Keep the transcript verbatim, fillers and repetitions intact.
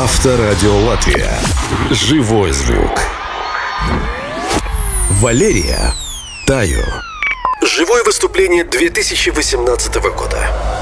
Авторадио Латвия. Живой звук. Валерия Таю. Живое выступление две тысячи восемнадцатого года.